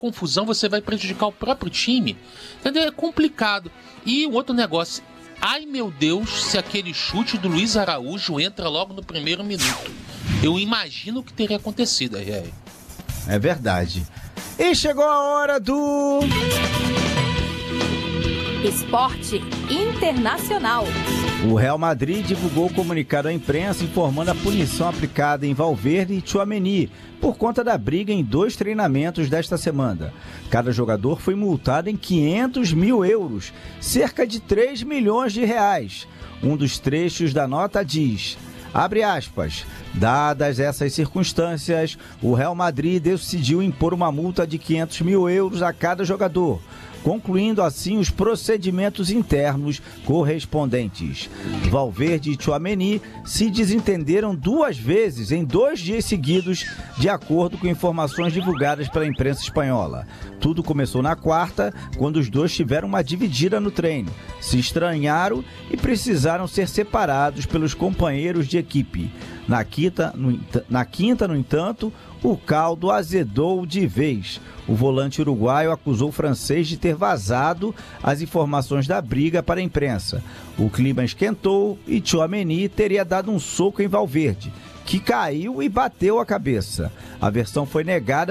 confusão, você vai prejudicar o próprio time. Entendeu? É complicado. E o outro negócio, ai meu Deus, se aquele chute do Luiz Araújo entra logo no primeiro minuto. Eu imagino o que teria acontecido, R.R. É verdade. E chegou a hora do... Esporte Internacional. O Real Madrid divulgou o comunicado à imprensa informando a punição aplicada em Valverde e Tchouaméni por conta da briga em 2 treinamentos desta semana. Cada jogador foi multado em 500 mil euros, cerca de 3 milhões de reais. Um dos trechos da nota diz, abre aspas, dadas essas circunstâncias, o Real Madrid decidiu impor uma multa de 500 mil euros a cada jogador, concluindo assim os procedimentos internos correspondentes. Valverde e Tchouaméni se desentenderam 2 vezes em 2 dias seguidos, de acordo com informações divulgadas pela imprensa espanhola. Tudo começou na quarta, quando os dois tiveram uma dividida no treino, se estranharam e precisaram ser separados pelos companheiros de equipe. Na quinta, no entanto, o caldo azedou de vez. O volante uruguaio acusou o francês de ter vazado as informações da briga para a imprensa. O clima esquentou e Tchouaméni teria dado um soco em Valverde, que caiu e bateu a cabeça. A versão foi negada